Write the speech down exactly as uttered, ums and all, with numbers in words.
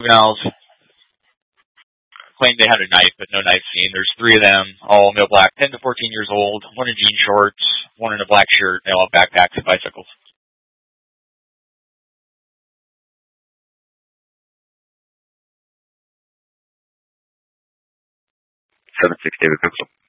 juveniles claimed they had a knife, but no knife seen. There's three of them, all male black, ten to fourteen years old, one in jean shorts, one in a black shirt. They all have backpacks and bicycles. seven six David Pixel.